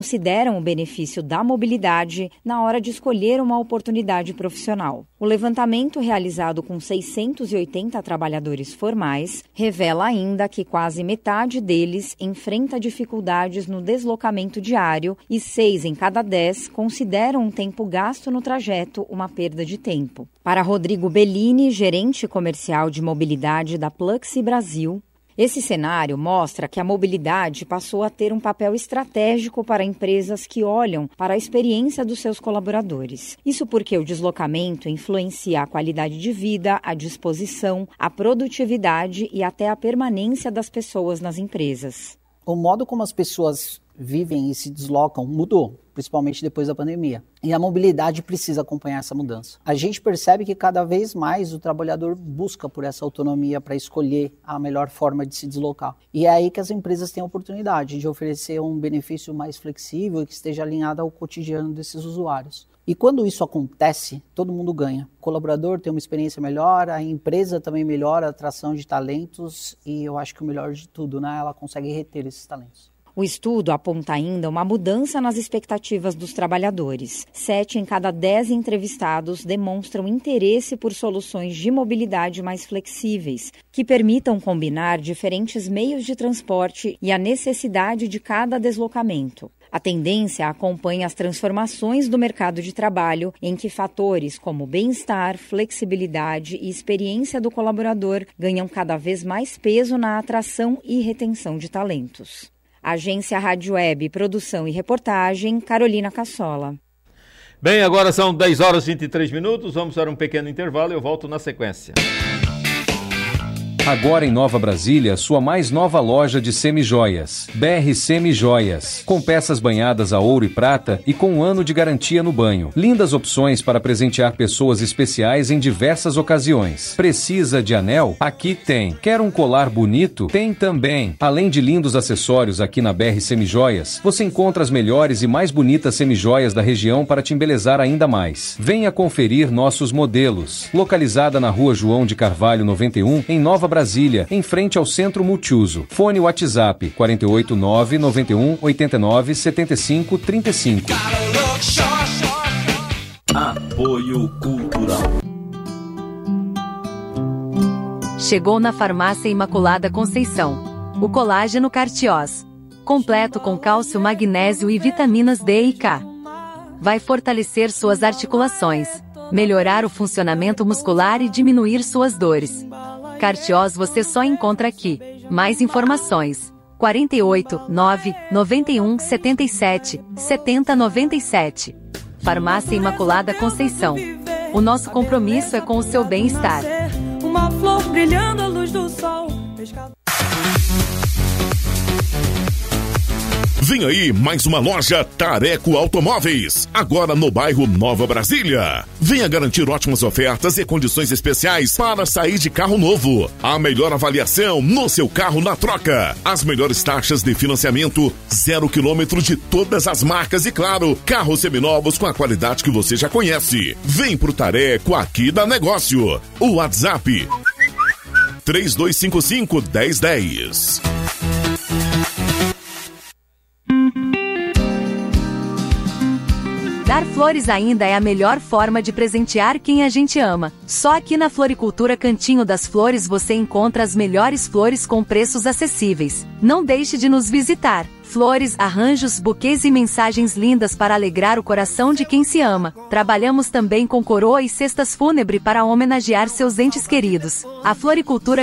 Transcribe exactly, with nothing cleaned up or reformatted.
consideram o benefício da mobilidade na hora de escolher uma oportunidade profissional. O levantamento, realizado com seiscentos e oitenta trabalhadores formais, revela ainda que quase metade deles enfrenta dificuldades no deslocamento diário e seis em cada dez consideram um tempo gasto no trajeto uma perda de tempo. Para Rodrigo Bellini, gerente comercial de mobilidade da Pluxee Brasil, esse cenário mostra que a mobilidade passou a ter um papel estratégico para empresas que olham para a experiência dos seus colaboradores. Isso porque o deslocamento influencia a qualidade de vida, a disposição, a produtividade e até a permanência das pessoas nas empresas. O modo como as pessoas vivem e se deslocam mudou, principalmente depois da pandemia. E a mobilidade precisa acompanhar essa mudança. A gente percebe que cada vez mais o trabalhador busca por essa autonomia para escolher a melhor forma de se deslocar. E é aí que as empresas têm a oportunidade de oferecer um benefício mais flexível e que esteja alinhado ao cotidiano desses usuários. E quando isso acontece, todo mundo ganha. O colaborador tem uma experiência melhor, a empresa também melhora a atração de talentos e eu acho que o melhor de tudo, né, ela consegue reter esses talentos. O estudo aponta ainda uma mudança nas expectativas dos trabalhadores. Sete em cada dez entrevistados demonstram interesse por soluções de mobilidade mais flexíveis, que permitam combinar diferentes meios de transporte e a necessidade de cada deslocamento. A tendência acompanha as transformações do mercado de trabalho, em que fatores como bem-estar, flexibilidade e experiência do colaborador ganham cada vez mais peso na atração e retenção de talentos. Agência Rádio Web, produção e reportagem, Carolina Cassola. Bem, agora são dez horas e vinte e três minutos, vamos para um pequeno intervalo e eu volto na sequência. Agora em Nova Brasília, sua mais nova loja de semijoias, B R Semijoias, com peças banhadas a ouro e prata e com um ano de garantia no banho. Lindas opções para presentear pessoas especiais em diversas ocasiões. Precisa de anel? Aqui tem. Quer um colar bonito? Tem também. Além de lindos acessórios aqui na B R Semijoias, você encontra as melhores e mais bonitas semijoias da região para te embelezar ainda mais. Venha conferir nossos modelos. Localizada na Rua João de Carvalho noventa e um, em Nova Brasília. Brasília, em frente ao Centro Multiuso. Fone WhatsApp quatro oito nove, nove um, oito nove, sete cinco três cinco. Apoio Cultural. Chegou na Farmácia Imaculada Conceição o colágeno Cartiós, completo com cálcio, magnésio e vitaminas D e K. Vai fortalecer suas articulações, melhorar o funcionamento muscular e diminuir suas dores. Cartiós você só encontra aqui. Mais informações: quatro oito nove, nove um, sete sete, sete zero nove sete. Farmácia Imaculada Conceição. O nosso compromisso é com o seu bem-estar. Uma flor brilhando à luz do sol. Vem aí mais uma loja Tareco Automóveis, agora no bairro Nova Brasília. Venha garantir ótimas ofertas e condições especiais para sair de carro novo. A melhor avaliação no seu carro na troca. As melhores taxas de financiamento, zero quilômetro de todas as marcas e, claro, carros seminovos com a qualidade que você já conhece. Vem pro Tareco, aqui dá negócio. O WhatsApp três dois cinco cinco, um zero um zero. Dar flores ainda é a melhor forma de presentear quem a gente ama. Só aqui na Floricultura Cantinho das Flores você encontra as melhores flores com preços acessíveis. Não deixe de nos visitar. Flores, arranjos, buquês e mensagens lindas para alegrar o coração de quem se ama. Trabalhamos também com coroa e cestas fúnebres para homenagear seus entes queridos. A Floricultura